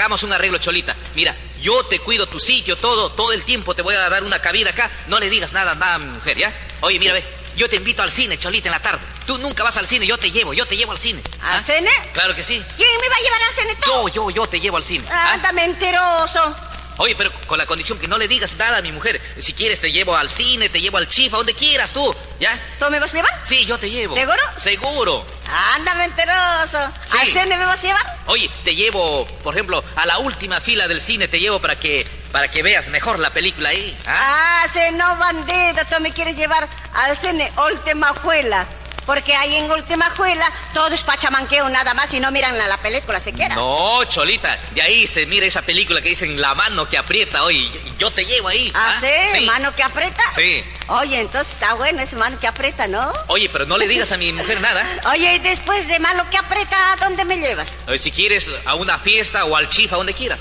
hagamos un arreglo, Cholita. Mira, yo te cuido tu sitio, todo el tiempo te voy a dar una cabida acá. No le digas nada a mi mujer, ¿ya? Oye, mira, ve, yo te invito al cine, Cholita, en la tarde. Tú nunca vas al cine, yo te llevo al cine. ¿Al cine? Claro que sí. ¿Quién me va a llevar al cine tú? Yo te llevo al cine. Anda, mentiroso. Oye, pero con la condición que no le digas nada a mi mujer. Si quieres te llevo al cine, te llevo al chifa, donde quieras tú, ¿ya? ¿Tú me vas a llevar? Sí, yo te llevo. ¿Seguro? Seguro. Anda, mentiroso. Sí. ¿Al cine me vas a llevar? Oye, te llevo, por ejemplo, a la última fila del cine, te llevo para que veas mejor la película ahí. Sí, no, bandido, tú me quieres llevar al cine Última Juela. Porque ahí en Última Juela todo es pachamanqueo nada más y no miran la película siquiera. No, Cholita, de ahí se mira esa película que dicen La mano que aprieta, oye, yo te llevo ahí. ¿Sí? ¿Mano que aprieta? Sí. Oye, entonces está bueno ese mano que aprieta, ¿no? Oye, pero no le digas a mi mujer nada. Oye, y después de mano que aprieta, ¿a dónde me llevas? Oye, si quieres a una fiesta o al chifa, donde quieras.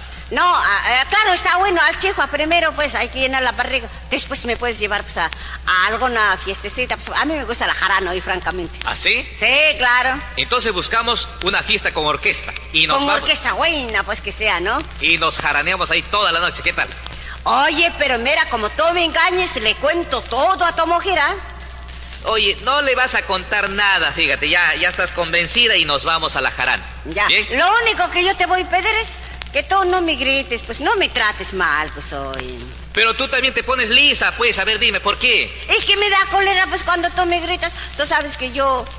No, claro, está bueno, al chifa primero, pues hay que llenar la barriga. Después me puedes llevar pues a alguna fiestecita. Pues, a mí me gusta la jarana hoy, francamente. ¿Ah, sí? Sí, claro. Entonces buscamos una fiesta con orquesta. Con orquesta buena, pues que sea, ¿no? Y nos jaraneamos ahí toda la noche, ¿qué tal? Oye, pero mira, como tú me engañes, le cuento todo a tu mujer, ¿ah? Oye, no le vas a contar nada, fíjate, ya estás convencida y nos vamos a la jarana. Ya, ¿bien? Lo único que yo te voy a pedir es que tú no me grites, pues no me trates mal, pues hoy. Pero tú también te pones lisa, pues, a ver, dime, ¿por qué? Es que me da cólera, pues, cuando tú me gritas. Tú sabes que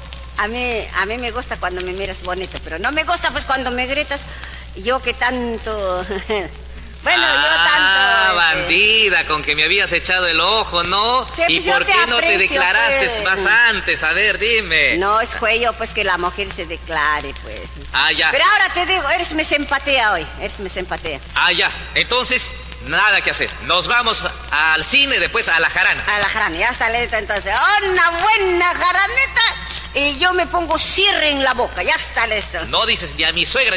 a mí me gusta cuando me miras bonito, pero no me gusta, pues, cuando me gritas. Yo que tanto... Bueno, yo tanto... bandida, con que me habías echado el ojo, ¿no? Sí, ¿Y pues por qué no te declaraste pues más antes? A ver, dime. No, es juego, pues, que la mujer se declare, pues. Ya. Pero ahora te digo, eres mi simpatia hoy, eres mi simpatia. Ya. Entonces, nada que hacer. Nos vamos al cine, después a la jarana. A la jarana, ya está lista entonces. Una buena jaraneta y yo me pongo cierre en la boca, ya está listo. No dices ni a mi suegra